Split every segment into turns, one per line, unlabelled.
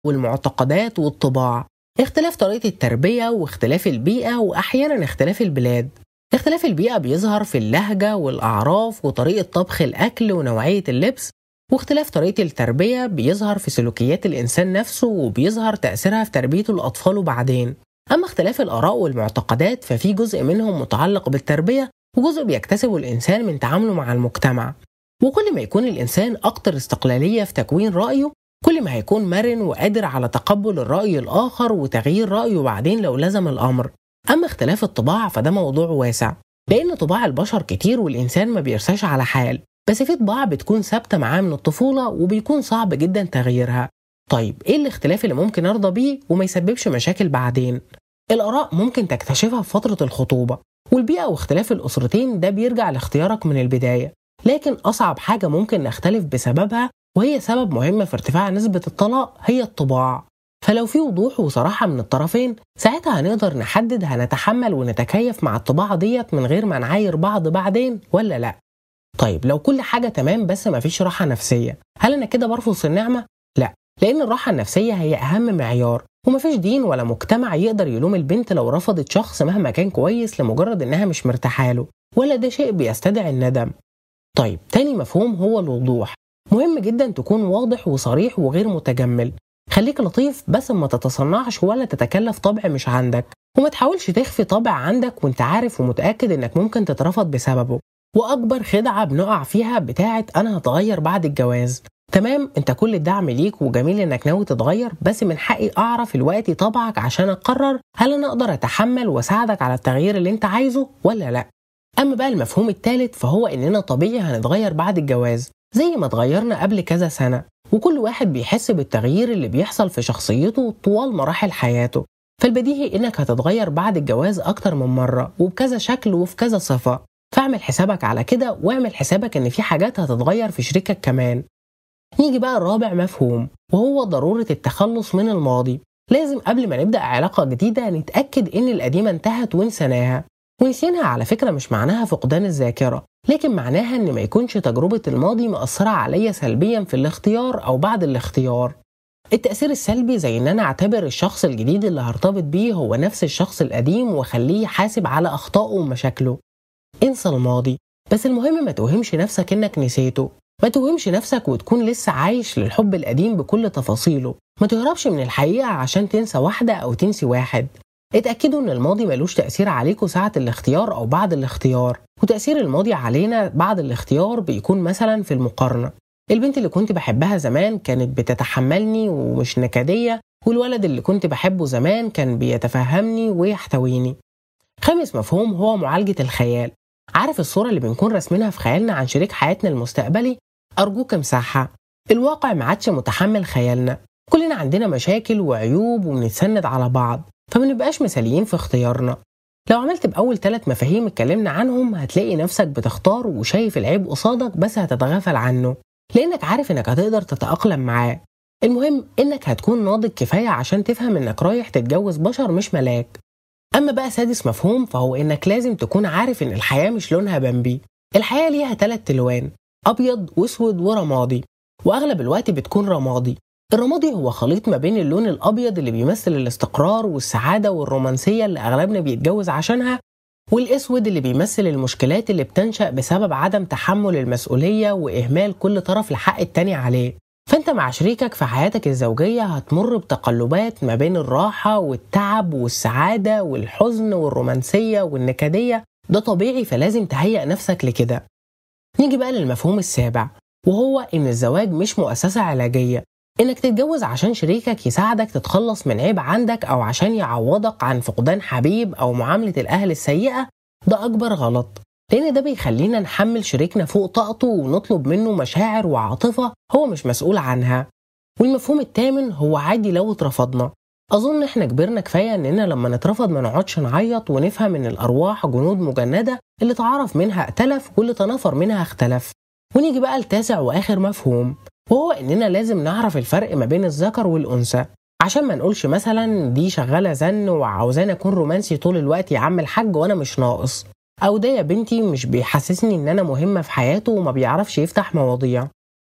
والمعتقدات والطباع، اختلاف طريقة التربية واختلاف البيئة وأحيانا اختلاف البلاد. اختلاف البيئة بيظهر في اللهجة والأعراف وطريقة طبخ الأكل ونوعية اللبس، واختلاف طريقة التربية بيظهر في سلوكيات الإنسان نفسه وبيظهر تأثيرها في تربيته لأطفاله بعدين. أما اختلاف الآراء والمعتقدات ففي جزء منهم متعلق بالتربية وجزء بيكتسبه الإنسان من تعامله مع المجتمع. وكل ما يكون الإنسان أكتر استقلالية في تكوين رأيه، كل ما هيكون مرن وقادر على تقبل الرأي الآخر وتغيير رأيه بعدين لو لزم الأمر. أما اختلاف الطباع فده موضوع واسع، لأن طباع البشر كتير والإنسان ما بيرساش على حال، بس في طباع بتكون ثابتة معاه من الطفولة وبيكون صعب جدا تغييرها. طيب إيه الاختلاف اللي ممكن أرضى بيه وما يسببش مشاكل بعدين؟ الآراء ممكن تكتشفها في فترة الخطوبة، والبيئة واختلاف الأسرتين ده بيرجع لاختيارك من البداية. لكن أصعب حاجة ممكن نختلف بسببها، وهي سبب مهم في ارتفاع نسبة الطلاق، هي الطباع. فلو في وضوح وصراحة من الطرفين، ساعتها هنقدر نحدد هنتحمل ونتكيف مع الطباع ديت من غير ما نعاير بعض بعدين ولا لأ. طيب لو كل حاجة تمام بس مفيش راحة نفسية، هل أنا كده برفض النعمة؟ لأ، لأن الراحة النفسية هي أهم معيار، ومفيش دين ولا مجتمع يقدر يلوم البنت لو رفضت شخص مهما كان كويس لمجرد إنها مش مرتاحاله، ولا ده شيء بيستدعي الندم. طيب تاني مفهوم هو الوضوح. مهم جدا تكون واضح وصريح وغير متجمل. خليك لطيف بس ما تتصنعش ولا تتكلف طبع مش عندك، وما تحاولش تخفي طبع عندك وانت عارف ومتأكد انك ممكن تترفض بسببه. واكبر خدعة بنقع فيها بتاعت انا هتغير بعد الجواز. تمام، انت كل الدعم ليك وجميل انك ناوي تتغير، بس من حقي اعرف الوقت طبعك عشان اقرر هل انا اقدر اتحمل واساعدك على التغيير اللي انت عايزه ولا لا. اما بقى المفهوم الثالث فهو اننا طبيعي هنتغير بعد الجواز زي ما اتغيرنا قبل كذا سنة، وكل واحد بيحس بالتغيير اللي بيحصل في شخصيته طوال مراحل حياته. فالبديهي انك هتتغير بعد الجواز اكتر من مرة وبكذا شكل وفي كذا صفة، فاعمل حسابك على كده واعمل حسابك ان في حاجات هتتغير في شريكك كمان. نيجي بقى الرابع مفهوم، وهو ضرورة التخلص من الماضي. لازم قبل ما نبدأ علاقة جديدة نتأكد ان القديمة انتهت ونسيناها. ونسينها على فكرة مش معناها فقدان الذاكرة، لكن معناها ان ما يكونش تجربة الماضي مأثرة عليا سلبيا في الاختيار او بعد الاختيار. التأثير السلبي زي ان انا اعتبر الشخص الجديد اللي هرتبط بيه هو نفس الشخص القديم واخليه يحاسب على اخطائه ومشاكله. انسى الماضي، بس المهم ما توهمش نفسك انك نسيته. ما توهمش نفسك وتكون لسه عايش للحب القديم بكل تفاصيله. ما تهربش من الحقيقة عشان تنسى واحدة او تنسي واحد. اتأكدوا ان الماضي ملوش تأثير عليكم ساعة الاختيار او بعد الاختيار، وتأثير الماضي علينا بعد الاختيار بيكون مثلا في المقارنة. البنت اللي كنت بحبها زمان كانت بتتحملني ومش نكدية، والولد اللي كنت بحبه زمان كان بيتفهمني ويحتويني. خامس مفهوم هو معالجة الخيال. عارف الصورة اللي بنكون رسمينها في خيالنا عن شريك حياتنا المستقبلي؟ أرجوك امسحها. الواقع ما عادش متحمل خيالنا. كلنا عندنا مشاكل وعيوب وبنتسند على بعض، فمنبقاش مثاليين في اختيارنا. لو عملت بأول 3 مفاهيم اتكلمنا عنهم هتلاقي نفسك بتختار وشايف العيب قصادك بس هتتغافل عنه، لأنك عارف إنك هتقدر تتأقلم معاه. المهم إنك هتكون ناضج كفاية عشان تفهم إنك رايح تتجوز بشر مش ملاك. أما بقى سادس مفهوم فهو إنك لازم تكون عارف إن الحياة مش لونها بمبي. الحياة ليها 3 ألوان، أبيض وأسود ورمادي، وأغلب الوقت بتكون رمادي. الرمادي هو خليط ما بين اللون الأبيض اللي بيمثل الاستقرار والسعادة والرومانسية اللي أغلبنا بيتجوز عشانها، والأسود اللي بيمثل المشكلات اللي بتنشأ بسبب عدم تحمل المسؤولية وإهمال كل طرف لحق التاني عليه. فأنت مع شريكك في حياتك الزوجية هتمر بتقلبات ما بين الراحة والتعب والسعادة والحزن والرومانسية والنكدية. ده طبيعي، فلازم تهيئ نفسك لكده. نيجي بقى للمفهوم السابع، وهو إن الزواج مش مؤسسة علاجية. إنك تتجوز عشان شريكك يساعدك تتخلص من عيب عندك أو عشان يعوضك عن فقدان حبيب أو معاملة الأهل السيئة، ده أكبر غلط، لأن ده بيخلينا نحمل شريكنا فوق طاقته ونطلب منه مشاعر وعاطفة هو مش مسؤول عنها. والمفهوم الثامن هو عادي لو اترفضنا. أظن إحنا كبرنا كفاية إننا لما نترفض ما نقعدش نعيط، ونفهم إن الأرواح جنود مجندة، اللي تعرف منها ائتلف واللي تنافر منها اختلف. ونيجي بقى لتاسع وآخر مفهوم، وهو إننا لازم نعرف الفرق ما بين الذكر والأنثى، عشان ما نقولش مثلا دي شغالة زن وعاوزاني أكون رومانسي طول الوقت يا عم الحاج وأنا مش ناقص، أو ده يا بنتي مش بيحسسني إن أنا مهمة في حياته وما بيعرفش يفتح مواضيع.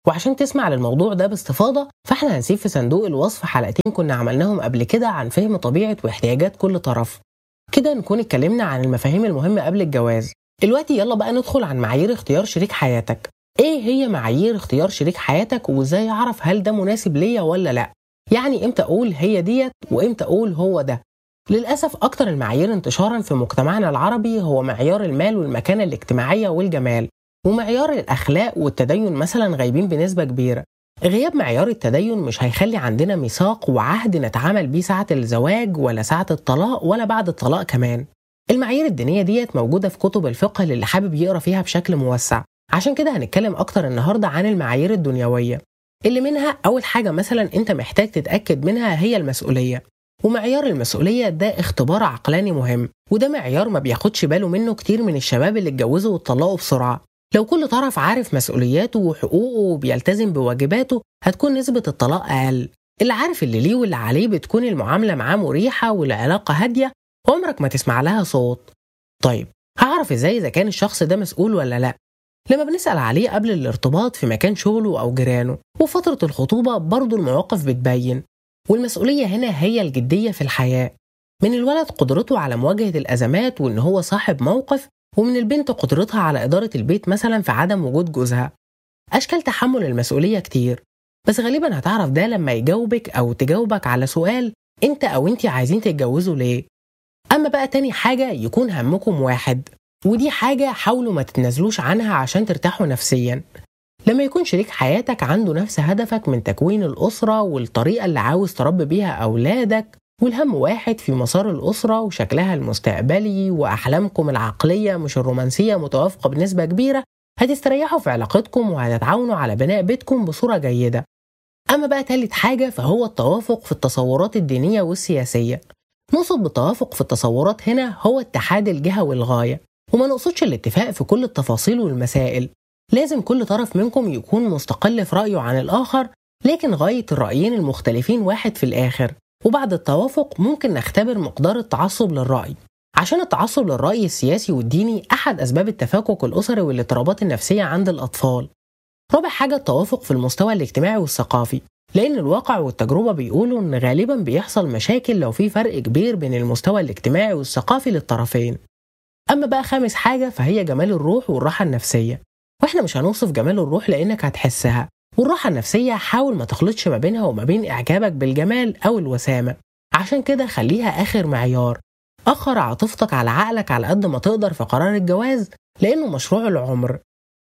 وعشان تسمع للموضوع ده باستفاضة فاحنا هنسيب في صندوق الوصف حلقتين كنا عملناهم قبل كده عن فهم طبيعة واحتياجات كل طرف، كده نكون اتكلمنا عن المفاهيم المهمة قبل الجواز. دلوقتي يلا بقى ندخل عن معايير اختيار شريك حياتك. ايه هي معايير اختيار شريك حياتك وازاي اعرف هل ده مناسب ليا ولا لا؟ يعني امتى اقول هي ديت وامتى اقول هو ده؟ للأسف أكتر المعايير انتشارا في مجتمعنا العربي هو معيار المال والمكانة الاجتماعية والجمال، ومعيار الأخلاق والتدين مثلا غايبين بنسبة كبيرة. غياب معيار التدين مش هيخلي عندنا ميثاق وعهد نتعامل بيه ساعة الزواج ولا ساعة الطلاق ولا بعد الطلاق كمان. المعايير الدينية ديت موجودة في كتب الفقه اللي حابب يقرأ فيها بشكل موسع، عشان كده هنتكلم أكتر النهاردة عن المعايير الدنيوية اللي منها أول حاجة مثلا أنت محتاج تتأكد منها هي المسؤولية. ومعيار المسؤولية ده اختبار عقلاني مهم، وده معيار ما بياخدش باله منه كتير من الشباب اللي اتجوزوا واتطلقوا بسرعة. لو كل طرف عارف مسؤولياته وحقوقه وبيلتزم بواجباته هتكون نسبة الطلاق أقل. اللي عارف اللي ليه واللي عليه بتكون المعاملة معاه مريحة والعلاقة هادية وعمرك ما تسمع لها صوت. طيب هعرف ازاي إذا كان الشخص ده مسؤول ولا لأ؟ لما بنسأل عليه قبل الارتباط في مكان شغله أو جيرانه، وفترة الخطوبة برضو المواقف بتبين. والمسؤولية هنا هي الجدية في الحياة. من الولد قدرته على مواجهة الأزمات وإن هو صاحب موقف، ومن البنت قدرتها على إدارة البيت مثلا في عدم وجود جوزها. أشكال تحمل المسؤولية كتير، بس غالبا هتعرف ده لما يجاوبك أو تجاوبك على سؤال أنت أو أنت عايزين تتجوزوا ليه. أما بقى تاني حاجة يكون همكم واحد، ودي حاجة حاولوا ما تتنازلوش عنها عشان ترتاحوا نفسيا. لما يكون شريك حياتك عنده نفس هدفك من تكوين الأسرة والطريقة اللي عاوز تربي بيها أولادك، والهم واحد في مسار الأسرة وشكلها المستقبلي وأحلامكم العقلية مش الرومانسية متوافقة بنسبة كبيرة، هتستريحوا في علاقتكم وهتتعاونوا على بناء بيتكم بصورة جيدة. أما بقى تالت حاجة فهو التوافق في التصورات الدينية والسياسية. نقصد بالتوافق في التصورات هنا هو اتحاد الجهة والغاية، وما نقصدش الاتفاق في كل التفاصيل والمسائل. لازم كل طرف منكم يكون مستقل في رأيه عن الآخر، لكن غاية الرأيين المختلفين واحد في الآخر. وبعد التوافق ممكن نختبر مقدار التعصب للرأي، عشان التعصب للرأي السياسي والديني أحد أسباب التفكك الأسري والاضطرابات النفسية عند الأطفال. رابع حاجة التوافق في المستوى الاجتماعي والثقافي، لأن الواقع والتجربة بيقولوا إن غالبا بيحصل مشاكل لو في فرق كبير بين المستوى الاجتماعي والثقافي للطرفين. أما بقى خامس حاجة فهي جمال الروح والراحة النفسية، واحنا مش هنوصف جمال الروح لأنك هتحسها، والراحة النفسية حاول ما تخلطش ما بينها وما بين إعجابك بالجمال أو الوسامة. عشان كده خليها آخر معيار، أخر عاطفتك على عقلك على قد ما تقدر في قرار الجواز لأنه مشروع العمر.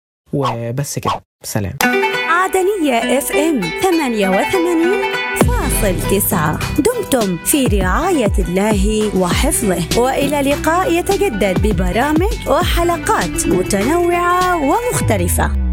وبس كده، سلام.
عدنية FM 88.9 دمتم في رعاية الله وحفظه، وإلى لقاء يتجدد ببرامج وحلقات متنوعة ومختلفة.